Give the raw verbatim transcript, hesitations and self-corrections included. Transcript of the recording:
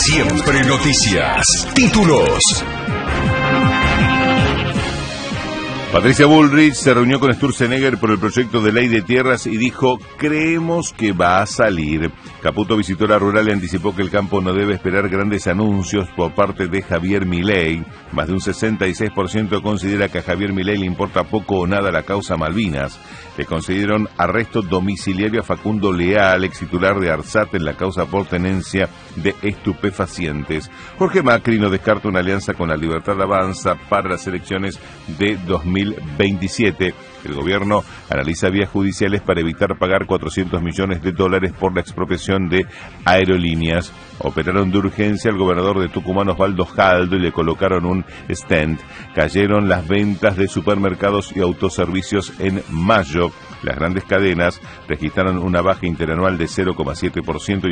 Siempre Noticias. Títulos. Patricia Bullrich se reunió con Sturzenegger por el proyecto de ley de tierras y dijo: creemos que va a salir. Caputo visitó la rural y anticipó que el campo no debe esperar grandes anuncios por parte de Javier Milei. Más de un sesenta y seis por ciento considera que a Javier Milei le importa poco o nada la causa Malvinas. Le concedieron arresto domiciliario a Facundo Leal, ex titular de ARSAT, en la causa por tenencia de estupefacientes. Jorge Macri no descarta una alianza con la Libertad Avanza para las elecciones de dos mil veintisiete. El gobierno analiza vías judiciales para evitar pagar cuatrocientos millones de dólares por la expropiación de aerolíneas. Operaron de urgencia al gobernador de Tucumán, Osvaldo Jaldo, y le colocaron un stand. Cayeron las ventas de supermercados y autoservicios en mayo. Las grandes cadenas registraron una baja interanual de cero coma siete por ciento